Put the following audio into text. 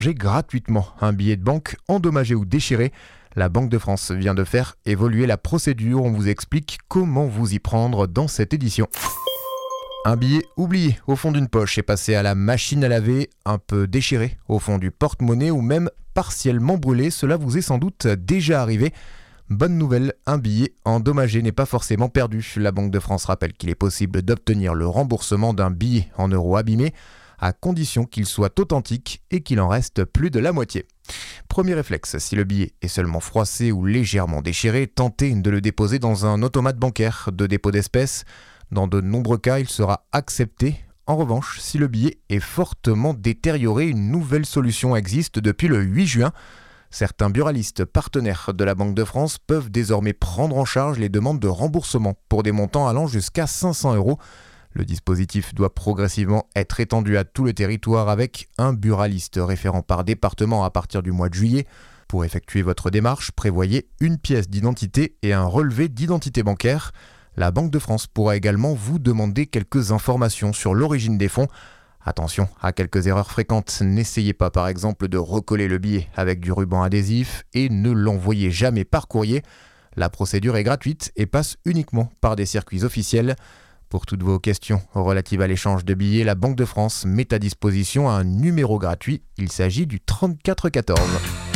J'ai gratuitement un billet de banque endommagé ou déchiré. La Banque de France vient de faire évoluer la procédure. On vous explique comment vous y prendre dans cette édition. Un billet oublié au fond d'une poche est passé à la machine à laver, un peu déchiré au fond du porte-monnaie ou même partiellement brûlé. Cela vous est sans doute déjà arrivé. Bonne nouvelle, un billet endommagé n'est pas forcément perdu. La Banque de France rappelle qu'il est possible d'obtenir le remboursement d'un billet en euros abîmé, à condition qu'il soit authentique et qu'il en reste plus de la moitié. Premier réflexe, si le billet est seulement froissé ou légèrement déchiré, tentez de le déposer dans un automate bancaire de dépôt d'espèces. Dans de nombreux cas, il sera accepté. En revanche, si le billet est fortement détérioré, une nouvelle solution existe depuis le 8 juin. Certains buralistes partenaires de la Banque de France peuvent désormais prendre en charge les demandes de remboursement pour des montants allant jusqu'à 500 €. Le dispositif doit progressivement être étendu à tout le territoire avec un buraliste référent par département à partir du mois de juillet. Pour effectuer votre démarche, prévoyez une pièce d'identité et un relevé d'identité bancaire. La Banque de France pourra également vous demander quelques informations sur l'origine des fonds. Attention à quelques erreurs fréquentes. N'essayez pas par exemple de recoller le billet avec du ruban adhésif et ne l'envoyez jamais par courrier. La procédure est gratuite et passe uniquement par des circuits officiels. Pour toutes vos questions relatives à l'échange de billets, la Banque de France met à disposition un numéro gratuit. Il s'agit du 34 14.